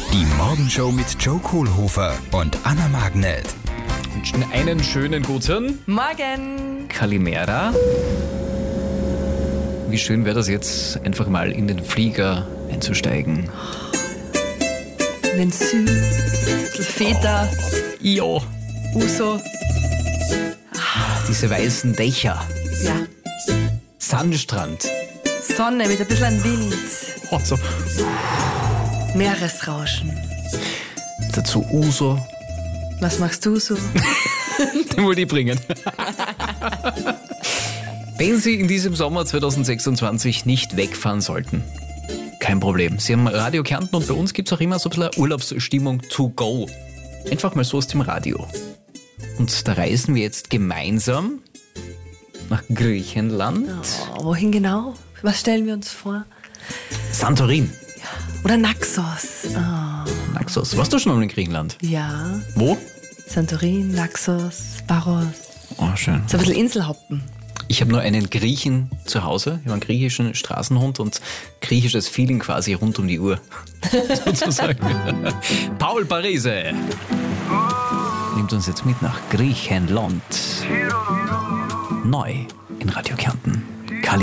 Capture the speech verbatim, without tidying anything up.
Die Morgenshow mit Joe Kohlhofer und Anna Magnet. Wünschen einen schönen guten Morgen! Kalimera. Wie schön wäre das jetzt, einfach mal in den Flieger einzusteigen. In den Süden, Feta, Jo, Uso. diese weißen Dächer, Ja, Sandstrand. Sonne mit ein bisschen Wind, Oh, so. Meeresrauschen. Dazu Uso, Was machst du so? den wollte ich bringen. Wenn Sie in diesem Sommer zwanzig sechsundzwanzig nicht wegfahren sollten, kein Problem. Sie haben Radio Kärnten und bei uns gibt es auch immer so ein bisschen Urlaubsstimmung to go. Einfach mal so aus dem Radio. Und da reisen wir jetzt gemeinsam nach Griechenland. Oh, wohin genau? Was stellen wir uns vor? Santorin. Oder Naxos. Oh, Naxos. Warst du schon mal in Griechenland? ja, Wo? Santorin, Naxos, Paros. Oh, schön. So ein bisschen Inselhoppen. Ich habe nur einen Griechen zu Hause. Ich habe einen griechischen Straßenhund und griechisches Feeling quasi rund um die Uhr. Sozusagen. Paul Parise nimmt uns jetzt mit nach Griechenland. Neu in Radio Kärnten.